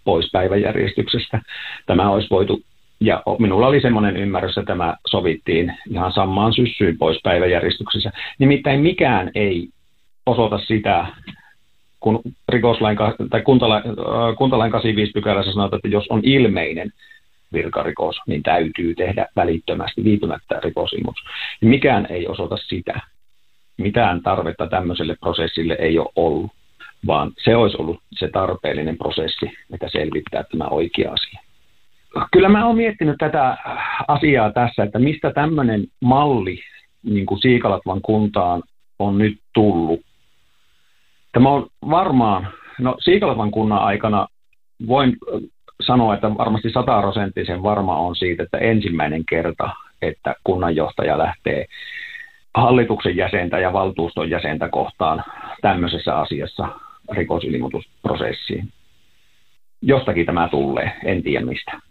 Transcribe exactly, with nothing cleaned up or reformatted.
pois päiväjärjestyksestä. Tämä olisi voitu, ja minulla oli semmoinen ymmärrys, että tämä sovittiin ihan samaan syssyyn pois päiväjärjestyksessä. Nimittäin mikään ei osoita sitä, kun rikoslain tai kuntalain, kuntalain kahdeksankymmentäviisi pykälässä sanotaan, että jos on ilmeinen virkarikos, niin täytyy tehdä välittömästi, viipymättä rikosilmoitus. Mikään ei osoita sitä. Mitään tarvetta tämmöiselle prosessille ei ole ollut, vaan se olisi ollut se tarpeellinen prosessi, että selvittää tämä oikea asia. Kyllä mä oon miettinyt tätä asiaa tässä, että mistä tämmöinen malli niin kuin Siikalatvan kuntaan on nyt tullut. Tämä on varmaan, no Siikalatvan kunnan aikana voin sanoa, että varmasti sataprosenttisen varma on siitä, että ensimmäinen kerta, että kunnanjohtaja lähtee hallituksen jäsentä ja valtuuston jäsentä kohtaan tämmöisessä asiassa rikosilmoitusprosessiin. Jostakin tämä tulee, en tiedä mistä.